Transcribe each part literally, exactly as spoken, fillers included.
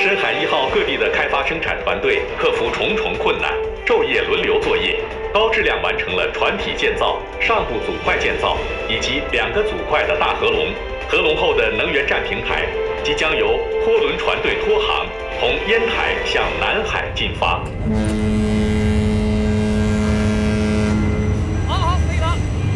深海一号各地的开发生产团队克服重重困难，昼夜轮流作业，高质量完成了船体建造、上部组块建造以及两个组块的大合龙。合龙后的能源站平台即将由拖轮船队拖航，从烟台向南海进发。 好好，可以了。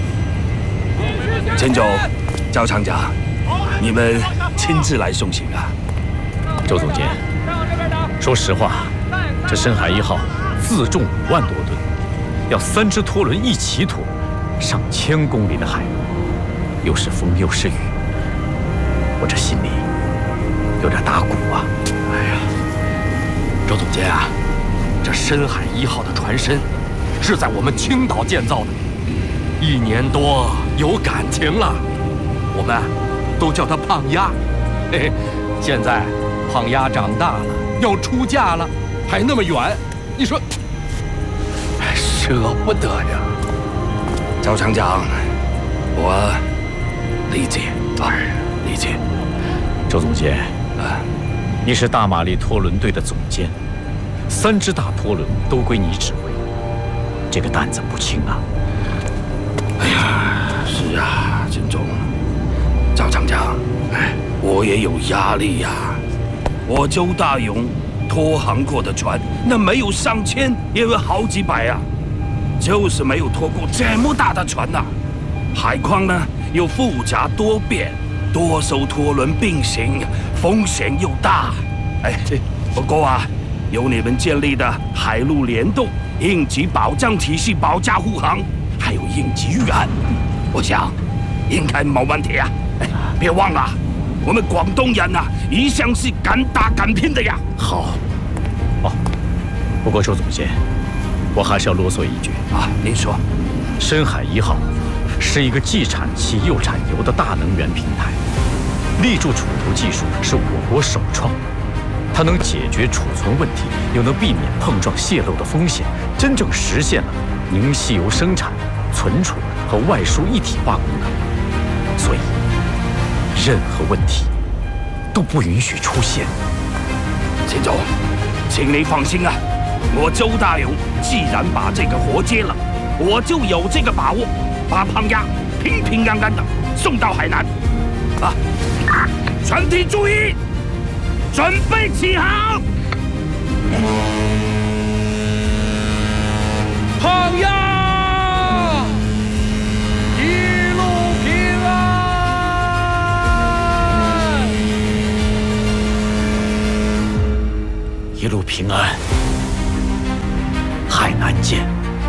陈总、赵厂长，你们亲自来送行啊？ 周总监，说实话，这深海一号自重五万多吨，要三只拖轮一起拖，上千公里的海路，又是风又是雨，我这心里有点打鼓啊！ 哎呀，周总监啊，这深海一号的船身是在我们青岛建造的，一年多有感情了，我们都叫它胖丫。嘿嘿，现在胖丫长大了，要出嫁了，还那么远，你说，哎，舍不得呀。 赵厂长，我理解，哎，理解。 周总监，啊，你是大马力拖轮队的总监，三只大拖轮都归你指挥，这个担子不轻啊。 哎呀，是啊，陈总，赵厂长，哎，我也有压力呀、啊。我周大勇拖航过的船，那没有上千，也有好几百啊，就是没有拖过这么大的船呐、啊。海况呢又复杂多变，多艘拖轮并行，风险又大。哎，不过啊，有你们建立的海陆联动应急保障体系保驾护航，还有应急预案，我想应该没问题啊。哎，别忘了。我们广东人呐、啊，一向是敢打敢拼的呀。 好，哦，不过周总监，我还是要啰嗦一句啊。您说， 深海一号是一个既产气又产油的大能源平台，立柱储油技术是我国首创，它能解决储存问题，又能避免碰撞泄漏的风险，真正实现了凝稀油生产、存储和外输一体化功能，所以。任何问题都不允许出现。 陈总，请你放心啊，我周大勇既然把这个活接了，我就有这个把握，把胖丫平平安安的送到海南。啊，全体注意，准备起航。 胖丫！ 一路平安，海南见。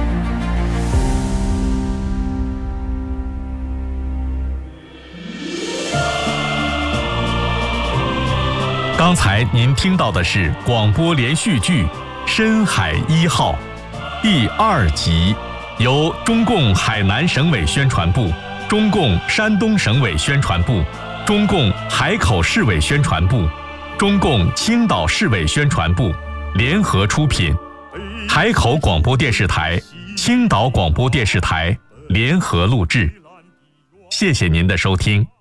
刚才您听到的是广播连续剧《深海一号》第二集，由中共海南省委宣传部、中共山东省委宣传部、中共海口市委宣传部、中共青岛市委宣传部联合出品，海口广播电视台、青岛广播电视台联合录制。谢谢您的收听。